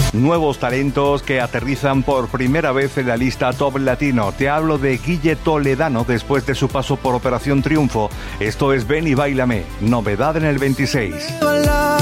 Nuevos talentos que aterrizan por primera vez en la lista Top Latino. Te hablo de Guille Toledano después de su paso por Operación Triunfo. Esto es Ven y Báilame, novedad en el 26.